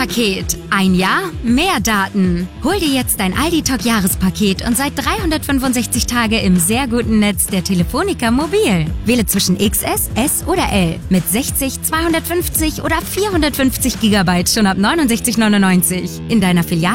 Aldi-Paket. Ein Jahr, mehr Daten. Hol dir jetzt dein Aldi-Talk-Jahrespaket und seit 365 Tage im sehr guten Netz der Telefonica Mobil. Wähle zwischen XS, S oder L mit 60, 250 oder 450 GB schon ab 69,99 in deiner Filiale